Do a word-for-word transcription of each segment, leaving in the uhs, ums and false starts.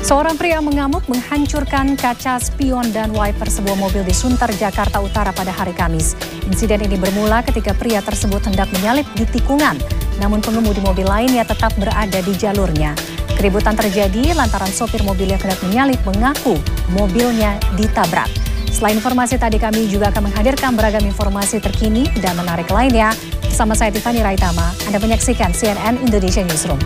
Seorang pria mengamuk menghancurkan kaca spion dan wiper sebuah mobil di Sunter, Jakarta Utara pada hari Kamis. Insiden ini bermula ketika pria tersebut hendak menyalip di tikungan, namun pengemudi mobil lainnya tetap berada di jalurnya. Keributan terjadi lantaran sopir mobil yang hendak menyalip mengaku mobilnya ditabrak. Selain informasi tadi, kami juga akan menghadirkan beragam informasi terkini dan menarik lainnya. Bersama saya Tiffany Raitama, Anda menyaksikan C N N Indonesia Newsroom.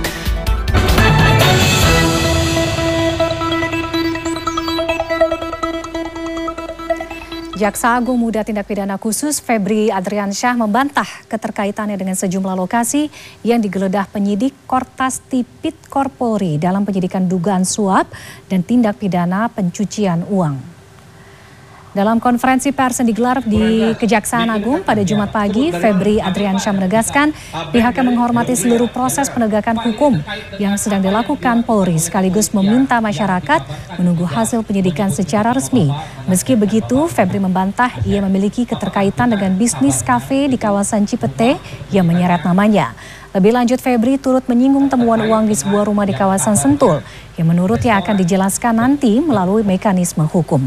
Jaksa Agung Muda Tindak Pidana Khusus Febri Adriansyah membantah keterkaitannya dengan sejumlah lokasi yang digeledah penyidik Kortas Tipit Korpori dalam penyidikan dugaan suap dan tindak pidana pencucian uang. Dalam konferensi pers yang digelar di Kejaksaan Agung pada Jumat pagi, Febri Adriansyah menegaskan pihaknya menghormati seluruh proses penegakan hukum yang sedang dilakukan Polri, sekaligus meminta masyarakat menunggu hasil penyidikan secara resmi. Meski begitu, Febri membantah ia memiliki keterkaitan dengan bisnis kafe di kawasan Cipete yang menyeret namanya. Lebih lanjut, Febri turut menyinggung temuan uang di sebuah rumah di kawasan Sentul yang menurutnya akan dijelaskan nanti melalui mekanisme hukum.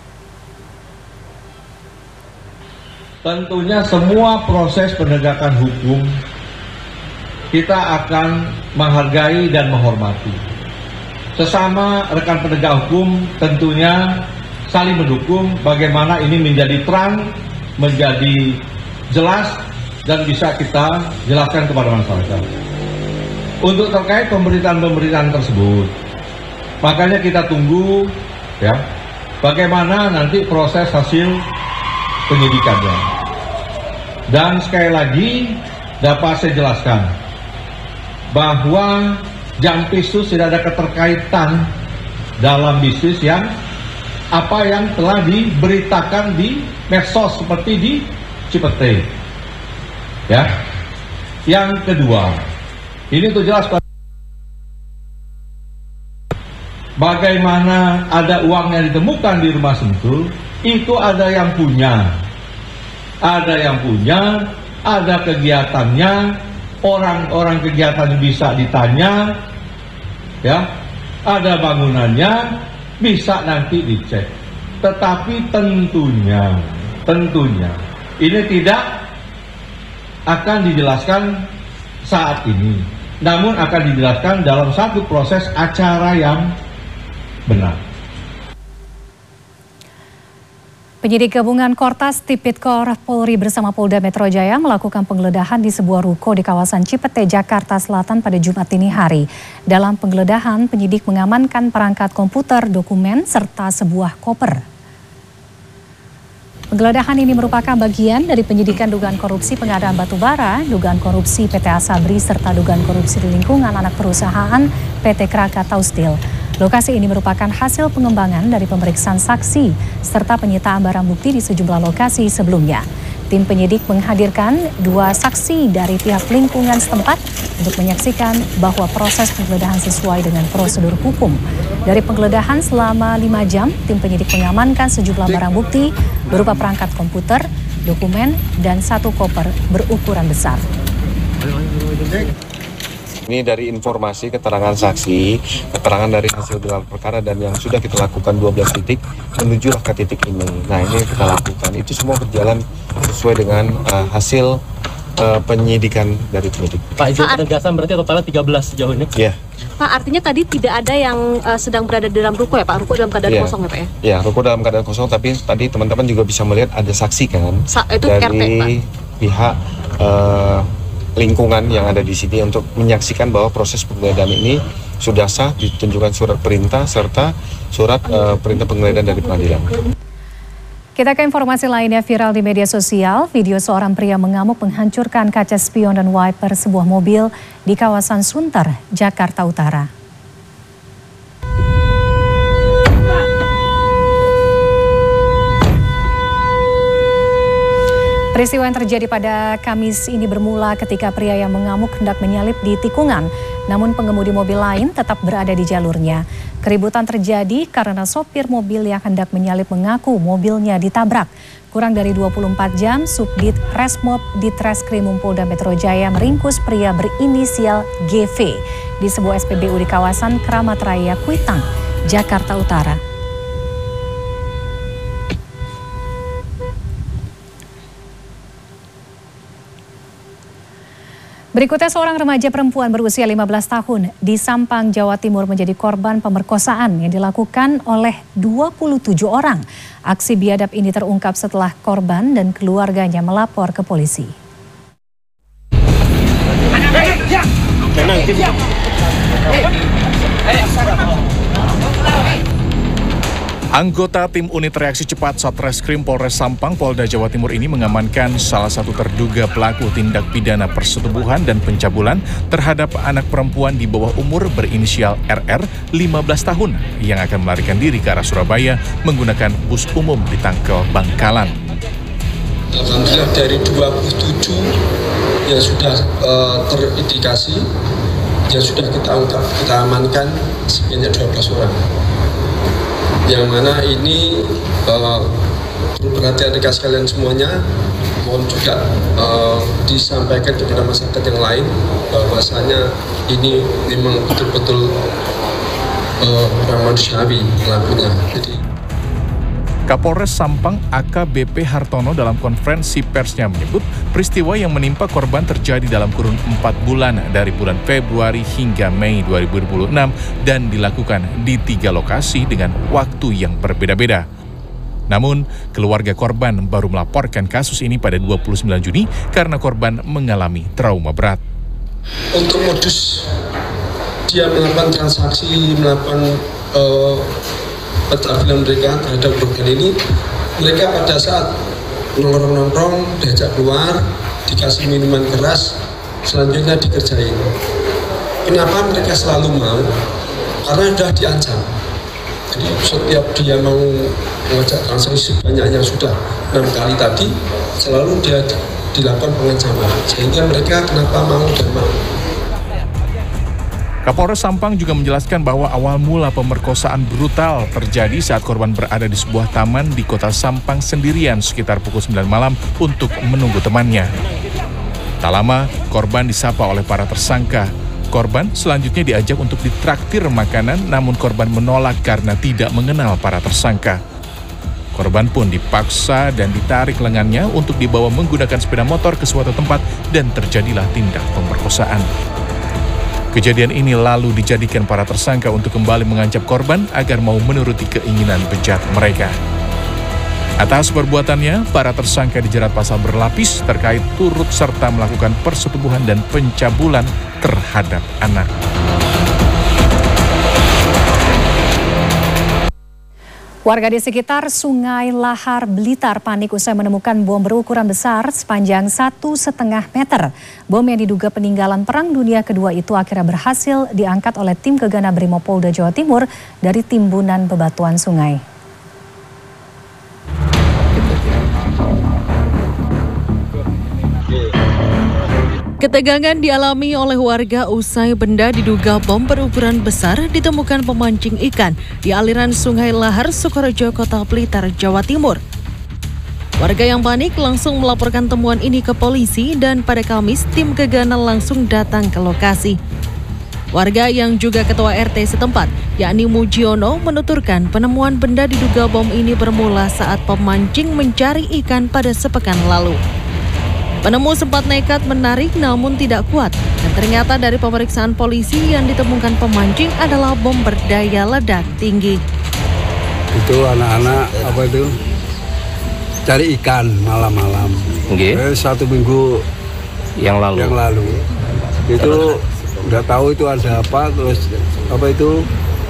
Tentunya semua proses penegakan hukum kita akan menghargai dan menghormati. Sesama rekan penegak hukum tentunya saling mendukung bagaimana ini menjadi terang, menjadi jelas dan bisa kita jelaskan kepada masyarakat. Untuk terkait pemberitaan-pemberitaan tersebut, makanya kita tunggu ya bagaimana nanti proses hasil penyidikannya. Dan sekali lagi dapat saya jelaskan bahwa Jampisus tidak ada keterkaitan dalam bisnis yang apa yang telah diberitakan di medsos seperti di Cipete. Ya. Yang kedua, ini untuk jelas bagaimana ada uang yang ditemukan di rumah Sentul, itu ada yang punya. Ada yang punya, ada kegiatannya, orang-orang kegiatan bisa ditanya, ya, ada bangunannya, bisa nanti dicek. Tetapi tentunya, tentunya, ini tidak akan dijelaskan saat ini, namun akan dijelaskan dalam satu proses acara yang benar. Penyidik gabungan Kortas Tipit Korpori bersama Polda Metro Jaya melakukan penggeledahan di sebuah ruko di kawasan Cipete, Jakarta Selatan pada Jumat dini hari. Dalam penggeledahan, penyidik mengamankan perangkat komputer, dokumen, serta sebuah koper. Penggeledahan ini merupakan bagian dari penyidikan dugaan korupsi pengadaan batubara, dugaan korupsi P T Asabri, serta dugaan korupsi di lingkungan anak perusahaan P T Krakatau Steel. Lokasi ini merupakan hasil pengembangan dari pemeriksaan saksi serta penyitaan barang bukti di sejumlah lokasi sebelumnya. Tim penyidik menghadirkan dua saksi dari pihak lingkungan setempat untuk menyaksikan bahwa proses penggeledahan sesuai dengan prosedur hukum. Dari penggeledahan selama lima jam, tim penyidik mengamankan sejumlah barang bukti berupa perangkat komputer, dokumen, dan satu koper berukuran besar. Ini dari informasi, keterangan saksi, keterangan dari hasil gelar perkara dan yang sudah kita lakukan dua belas titik menuju ke titik ini. Nah, ini yang kita lakukan. Itu semua berjalan sesuai dengan uh, hasil uh, penyidikan dari penyidik. Pak, izin penegasan berarti totalnya tiga belas sejauh ini? Iya. Pak, artinya tadi tidak ada yang uh, sedang berada di dalam ruko ya Pak? Ruko dalam keadaan yeah. kosong ya Pak ya? Iya, ruko dalam keadaan kosong, tapi tadi teman-teman juga bisa melihat ada saksi kan? Sa itu dari R T, Pak. Pihak uh, lingkungan yang ada di sini untuk menyaksikan bahwa proses penggeledahan ini sudah sah, ditunjukkan surat perintah serta surat uh, perintah penggeledahan dari pengadilan. Kita ke informasi lainnya. Viral di media sosial, video seorang pria mengamuk menghancurkan kaca spion dan wiper sebuah mobil di kawasan Sunter, Jakarta Utara. Peristiwa yang terjadi pada Kamis ini bermula ketika pria yang mengamuk hendak menyalip di tikungan, namun pengemudi mobil lain tetap berada di jalurnya. Keributan terjadi karena sopir mobil yang hendak menyalip mengaku mobilnya ditabrak. Kurang dari dua puluh empat jam, Subdit Resmob Ditreskrimum Polda Metro Jaya meringkus pria berinisial G V di sebuah S P B U di kawasan Keramat Raya, Kuitang, Jakarta Utara. Berikutnya, seorang remaja perempuan berusia lima belas tahun di Sampang, Jawa Timur menjadi korban pemerkosaan yang dilakukan oleh dua puluh tujuh orang. Aksi biadab ini terungkap setelah korban dan keluarganya melapor ke polisi. Anggota tim unit reaksi cepat Satreskrim Polres Sampang, Polda Jawa Timur ini mengamankan salah satu terduga pelaku tindak pidana persetubuhan dan pencabulan terhadap anak perempuan di bawah umur berinisial R R lima belas tahun yang akan melarikan diri ke arah Surabaya menggunakan bus umum di Tangkel, Bangkalan. Alhamdulillah dari dua puluh tujuh yang sudah uh, terindikasi, yang sudah kita ungkap, kita amankan sebanyak dua belas orang. Yang mana ini uh, perlu perhatian rekan sekalian semuanya, mohon juga uh, disampaikan kepada masyarakat yang lain bahwasanya ini memang betul-betul uh, orang manusiawi pelakunya. Jadi Kapolres Sampang A K B P Hartono dalam konferensi persnya menyebut peristiwa yang menimpa korban terjadi dalam kurun empat bulan dari bulan Februari hingga Mei dua ribu dua puluh enam dan dilakukan di tiga lokasi dengan waktu yang berbeda-beda. Namun, keluarga korban baru melaporkan kasus ini pada dua puluh sembilan Juni karena korban mengalami trauma berat. Untuk modus dia melakukan transaksi, melakukan uh, pencabulan mereka terhadap korban ini, mereka pada saat nongkrong-nongkrong, diajak keluar, dikasih minuman keras, selanjutnya dikerjain. Kenapa mereka selalu mau? Karena sudah diancam. Jadi setiap dia mau mengajak transaksi sebanyak yang sudah enam kali tadi, selalu dia dilakukan pengancaman. Sehingga mereka kenapa mau dan mau. Kapolres Sampang juga menjelaskan bahwa awal mula pemerkosaan brutal terjadi saat korban berada di sebuah taman di kota Sampang sendirian sekitar pukul sembilan malam untuk menunggu temannya. Tak lama, korban disapa oleh para tersangka. Korban selanjutnya diajak untuk ditraktir makanan, namun korban menolak karena tidak mengenal para tersangka. Korban pun dipaksa dan ditarik lengannya untuk dibawa menggunakan sepeda motor ke suatu tempat dan terjadilah tindak pemerkosaan. Kejadian ini lalu dijadikan para tersangka untuk kembali mengancam korban agar mau menuruti keinginan bejat mereka. Atas perbuatannya, para tersangka dijerat pasal berlapis terkait turut serta melakukan persetubuhan dan pencabulan terhadap anak. Warga di sekitar Sungai Lahar, Blitar panik usai menemukan bom berukuran besar sepanjang satu setengah meter. Bom yang diduga peninggalan Perang Dunia Kedua itu akhirnya berhasil diangkat oleh tim Gegana Brimopolda Jawa Timur dari timbunan bebatuan sungai. Ketegangan dialami oleh warga usai benda diduga bom berukuran besar ditemukan pemancing ikan di aliran Sungai Lahar, Sukorejo, Kota Blitar, Jawa Timur. Warga yang panik langsung melaporkan temuan ini ke polisi dan pada Kamis tim Gegana langsung datang ke lokasi. Warga yang juga ketua R T setempat, yakni Mujiono, menuturkan penemuan benda diduga bom ini bermula saat pemancing mencari ikan pada sepekan lalu. Penemu sempat nekat menarik namun tidak kuat dan ternyata dari pemeriksaan polisi yang ditemukan pemancing adalah bom berdaya ledak tinggi. Itu anak-anak apa itu cari ikan malam-malam. Okay. Eh, satu minggu yang lalu. Yang lalu itu nggak tahu itu ada apa, terus apa itu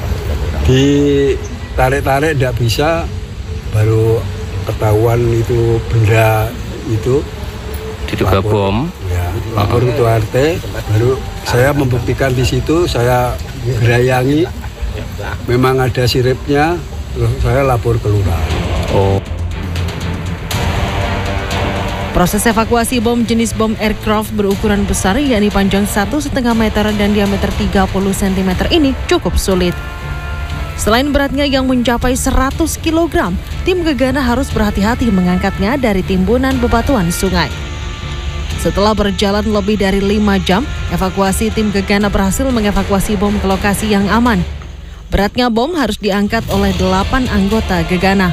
ditarik-tarik tidak bisa, baru ketahuan itu benda itu. Diduga bom. Ya, lapor ke R T, baru saya membuktikan di situ, saya gerayangi, memang ada siripnya, terus saya lapor ke lurah. Oh. Proses evakuasi bom jenis bom aircraft berukuran besar yakni panjang satu koma lima meter dan diameter tiga puluh sentimeter ini cukup sulit. Selain beratnya yang mencapai seratus kilogram, tim Gegana harus berhati-hati mengangkatnya dari timbunan bebatuan sungai. Setelah berjalan lebih dari lima jam, evakuasi tim Gegana berhasil mengevakuasi bom ke lokasi yang aman. Beratnya bom harus diangkat oleh delapan anggota Gegana.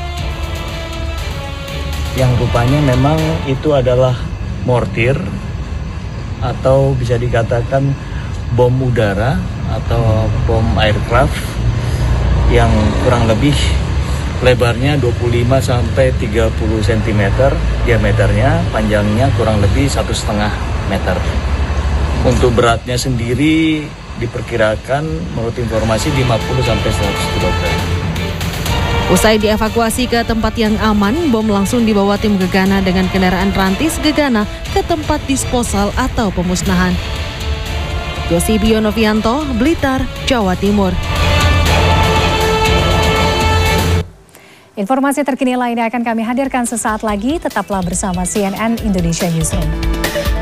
Yang rupanya memang itu adalah mortir atau bisa dikatakan bom udara atau bom aircraft yang kurang lebih lebarnya dua puluh lima sampai tiga puluh sentimeter, diameternya, panjangnya kurang lebih satu setengah meter. Untuk beratnya sendiri diperkirakan menurut informasi lima puluh sampai seratus kilogram. Usai dievakuasi ke tempat yang aman, bom langsung dibawa tim Gegana dengan kendaraan rantis Gegana ke tempat disposal atau pemusnahan. Yosibio Novianto, Blitar, Jawa Timur. Informasi terkini lainnya akan kami hadirkan sesaat lagi. Tetaplah bersama C N N Indonesia Newsroom.